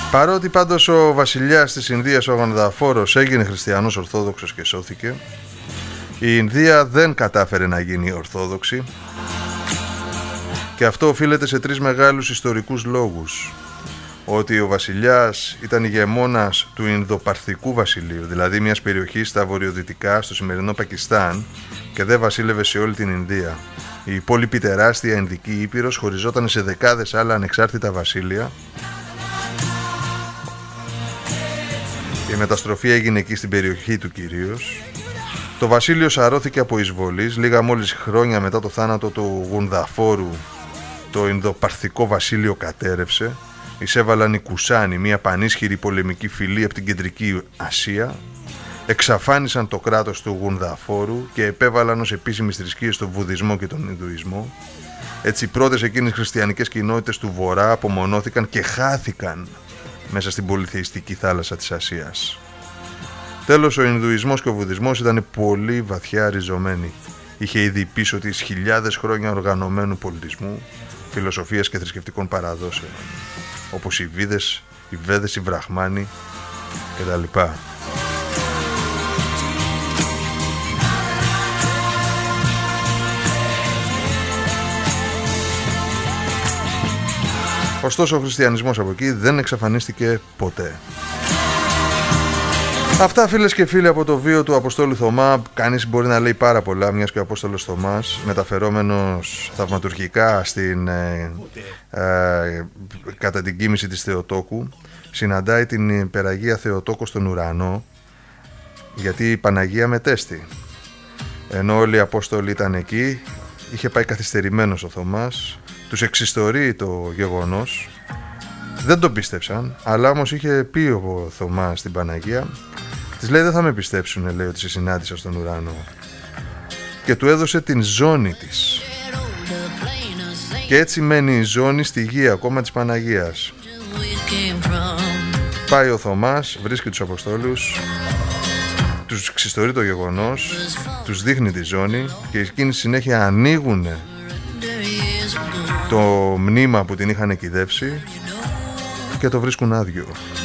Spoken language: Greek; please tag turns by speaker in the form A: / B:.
A: Παρότι πάντως ο βασιλιάς της Ινδίας, ο Γανδαφόρος, έγινε χριστιανός Ορθόδοξος και σώθηκε, η Ινδία δεν κατάφερε να γίνει Ορθόδοξη, και αυτό οφείλεται σε τρεις μεγάλους ιστορικούς λόγους. Ότι ο βασιλιάς ήταν ηγεμόνας του Ινδοπαρθικού βασιλείου, δηλαδή μιας περιοχής στα βορειοδυτικά, στο σημερινό Πακιστάν, και δεν βασίλευε σε όλη την Ινδία. Η υπόλοιπη τεράστια Ινδική Ήπειρος χωριζόταν σε δεκάδες άλλα ανεξάρτητα βασίλεια. Η μεταστροφή έγινε εκεί στην περιοχή του κυρίως. Το βασίλειο σαρώθηκε από εισβολής. Λίγα μόλις χρόνια μετά το θάνατο του Γουνδαφόρου, το Ινδοπαρθικό βασίλειο κατέρευσε. Εισέβαλαν οι Κουσάνοι, μια πανίσχυρη πολεμική φυλή από την κεντρική Ασία. Εξαφάνισαν το κράτος του Γουνδαφόρου και επέβαλαν ως επίσημες θρησκείες τον Βουδισμό και τον Ινδουισμό. Έτσι οι πρώτες εκείνες χριστιανικές κοινότητες του Βορρά απομονώθηκαν και χάθηκαν μέσα στην πολυθεϊστική θάλασσα της Ασίας. Τέλος, ο Ινδουισμός και ο Βουδισμός ήταν πολύ βαθιά ριζωμένοι. Είχε ήδη πίσω της χιλιάδες χρόνια οργανωμένου πολιτισμού, φιλοσοφίας και θρησκευτικών παραδόσεων, όπως οι Βέδες, οι Βραχμάνοι κτλ. Ωστόσο ο χριστιανισμός από εκεί δεν εξαφανίστηκε ποτέ. Αυτά, φίλες και φίλοι, από το βίο του Αποστόλου Θωμά. Κανείς μπορεί να λέει πάρα πολλά, μιας και ο Απόστολος Θωμάς, μεταφερόμενος θαυματουργικά κατά την κοίμηση της Θεοτόκου, συναντάει την υπεραγία Θεοτόκο στον ουρανό, γιατί η Παναγία μετέστη. Ενώ όλοι οι Απόστολοι ήταν εκεί, είχε πάει καθυστερημένος ο Θωμάς, τους εξιστορεί το γεγονός, δεν το πίστεψαν, αλλά όμως είχε πει ο Θωμάς στην Παναγία, της λέει: δεν θα με πιστέψουνε, λέει, ότι σε συνάντησα στον ουρανό. Και του έδωσε την ζώνη της. Και έτσι μένει η ζώνη στη γη ακόμα της Παναγίας. Πάει ο Θωμάς, βρίσκει τους Αποστόλους, τους ξιστορεί το γεγονός, τους δείχνει τη ζώνη, και εκείνοι συνέχεια ανοίγουν το μνήμα που την είχαν εκηδεύσει και το βρίσκουν άδειο.